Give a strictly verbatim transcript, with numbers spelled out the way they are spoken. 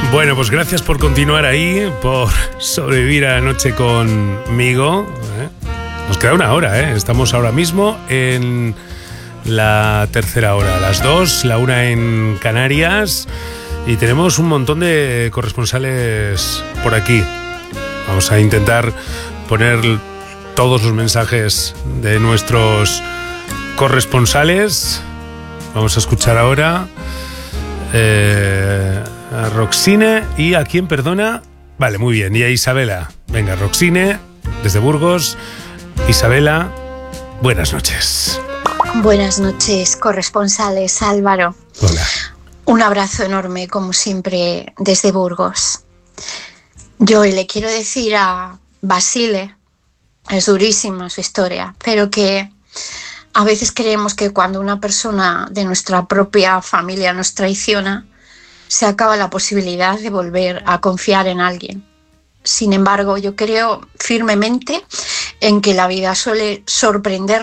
Bueno, pues gracias por continuar ahí, por sobrevivir a la noche conmigo. ¿eh? Nos queda una hora, ¿eh? Estamos ahora mismo en la tercera hora, las dos, la una en Canarias, y tenemos un montón de corresponsales por aquí. Vamos a intentar poner todos los mensajes de nuestros corresponsales. Vamos a escuchar ahora eh, a Roxine y a quién, perdona. Vale, muy bien, y a Isabela. Venga, Roxine, desde Burgos. Isabela, buenas noches. Buenas noches, corresponsales. Álvaro. Hola. Un abrazo enorme, como siempre, desde Burgos. Yo le quiero decir a Basile, es durísima su historia, pero que a veces creemos que cuando una persona de nuestra propia familia nos traiciona, se acaba la posibilidad de volver a confiar en alguien. Sin embargo, yo creo firmemente en que la vida suele sorprender